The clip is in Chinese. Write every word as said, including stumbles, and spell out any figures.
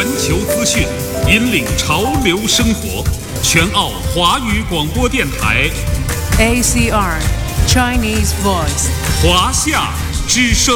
球资讯，引领潮流生活。全澳华语广播电台 A C R Chinese Voice 华夏之声。